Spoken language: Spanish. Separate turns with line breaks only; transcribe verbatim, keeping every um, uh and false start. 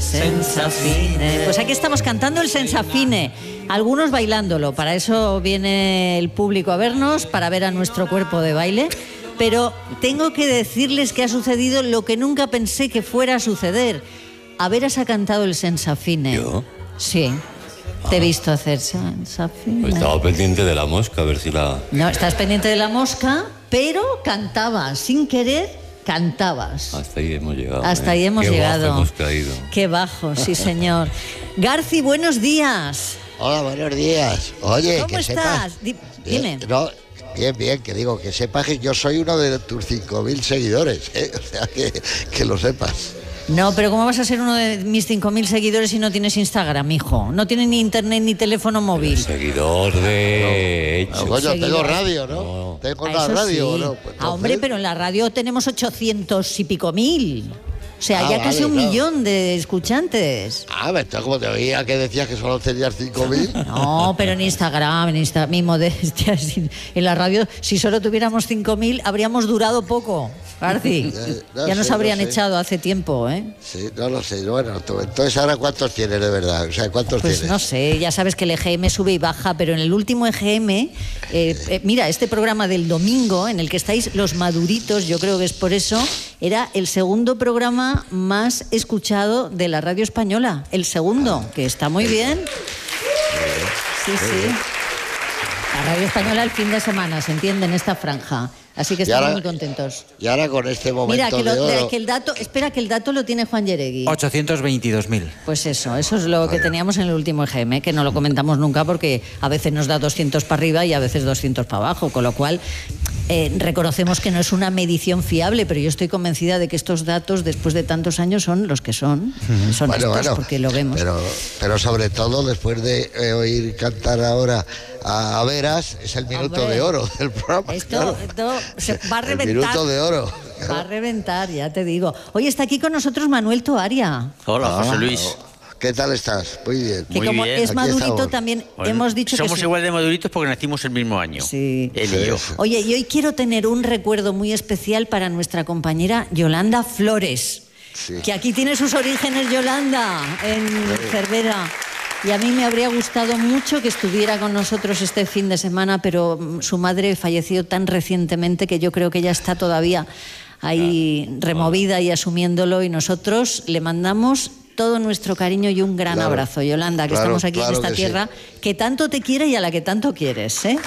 Sensafine. Pues aquí estamos cantando el Sensafine, algunos bailándolo. Para eso viene el público a vernos, para ver a nuestro cuerpo de baile. Pero tengo que decirles que ha sucedido lo que nunca pensé que fuera a suceder. A veras ha cantado el Sensafine.
¿Yo?
Sí. Te he visto hacer Sensafine.
Pues estaba pendiente de la mosca, a ver si la...
No, estás pendiente de la mosca, pero cantabas, sin querer, cantabas.
Hasta ahí hemos llegado.
Hasta
¿eh?
ahí hemos
Qué
llegado.
bajo hemos caído.
Qué bajo, sí señor. Garci, buenos días.
Hola, buenos días. Oye,
¿Cómo
que
estás?
sepas...
Di- Dime.
Eh, no, bien, bien, que digo, que sepas que yo soy uno de tus cinco mil seguidores, ¿eh? O sea, que, que lo sepas.
No, pero ¿cómo vas a ser uno de mis cinco mil seguidores si no tienes Instagram, hijo? No tienes ni internet ni teléfono móvil.
Seguidor de
No,
hecho.
coño, tengo
Seguidor.
radio, ¿no?
No.
Tengo
Ah,
la
eso
radio,
sí.
¿no? Pues
Ah, hombre,
entonces-
pero en la radio tenemos ochocientos y pico mil. O sea,
Ah,
ya
vale,
casi un
claro.
millón de escuchantes.
Ah, me está como te oía que decías que solo tenías cinco mil.
No, pero en Instagram, en Insta, mi modestia, sin- en la radio, si solo tuviéramos cinco mil, habríamos durado poco, Garci.
Eh, no
Ya nos
sé,
habrían
no sé.
echado hace tiempo, ¿eh?
Sí, no lo sé. Bueno, tú- entonces ahora ¿cuántos tienes de verdad? O sea, ¿cuántos
Pues
tienes?
no sé, ya sabes que el E G M sube y baja, pero en el último E G M, eh, eh, mira, este programa del domingo, en el que estáis los maduritos, yo creo que es por eso, era el segundo programa más escuchado de la radio española. El segundo, que está muy bien. Sí, sí. La radio española el fin de semana, se entiende, en esta franja. Así que
Y
estamos
ahora-
muy contentos.
Y ahora con este momento
Mira, que, lo-
de oro...
que el dato, espera, que el dato lo tiene Juan Yeregui.
ochocientos veintidós mil.
Pues eso, eso es lo que teníamos en el último E G M, que no lo comentamos nunca porque a veces nos da doscientos para arriba y a veces doscientos para abajo, con lo cual eh, reconocemos que no es una medición fiable, pero yo estoy convencida de que estos datos, después de tantos años, son los que son. Son
Bueno,
estos,
bueno,
porque lo vemos.
Pero, pero sobre todo, después de eh, oír cantar ahora a, a Veras, es el minuto
Hombre,
de oro del programa.
Esto,
claro.
esto se va a
El
reventar.
minuto de oro.
Va a reventar, ya te digo. Hoy está aquí con nosotros Manuel Toaria,
Hola, José
Ah,
Luis.
¿Qué tal estás? Muy bien.
que
Muy
como
bien.
es
Aquí
madurito
estamos.
también
Bueno,
hemos dicho que...
somos
su-
igual de maduritos porque nacimos el mismo año.
Sí.
Él
Sí,
y yo.
sí.
Oye, y hoy quiero tener un recuerdo muy especial para nuestra compañera Yolanda Flores,
Sí.
que aquí tiene sus orígenes, Yolanda, en Cervera. Y a mí me habría gustado mucho que estuviera con nosotros este fin de semana, pero mm, su madre falleció tan recientemente que yo creo que ella está todavía ahí removida y asumiéndolo, y nosotros le mandamos todo nuestro cariño y un gran
Claro,
abrazo, Yolanda, que
claro,
estamos aquí
claro
en esta
que sí.
tierra que tanto te quiere y a la que tanto quieres, ¿eh?